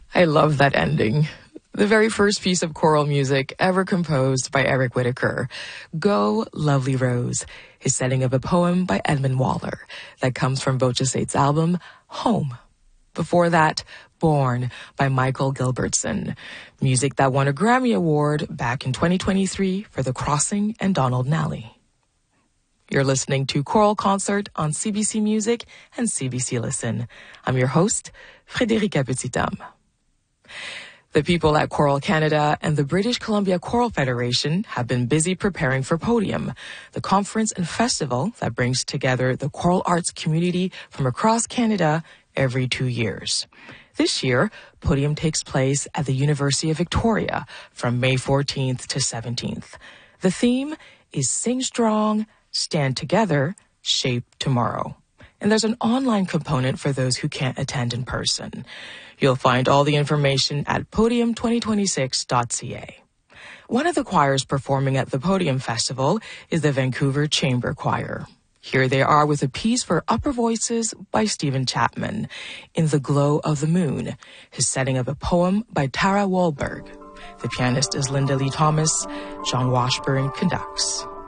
I love that ending. The very first piece of choral music ever composed by Eric Whitacre, Go, Lovely Rose, his setting of a poem by Edmund Waller that comes from Voce Sate's album, Home. Before that, Born by Michael Gilbertson, music that won a Grammy Award back in 2023 for The Crossing and Donald Nally. You're listening to Choral Concert on CBC Music and CBC Listen. I'm your host, Frédérica Petit-Homme. The people at Choral Canada and the British Columbia Choral Federation have been busy preparing for Podium, the conference and festival that brings together the choral arts community from across Canada every 2 years. This year, Podium takes place at the University of Victoria from May 14th to 17th. The theme is Sing Strong, Stand Together, Shape Tomorrow. And there's an online component for those who can't attend in person. You'll find all the information at podium2026.ca. One of the choirs performing at the Podium Festival is the Vancouver Chamber Choir. Here they are with a piece for upper voices by Stephen Chapman, In the Glow of the Moon, his setting of a poem by Tara Wahlberg. The pianist is Linda Lee Thomas. John Washburn conducts.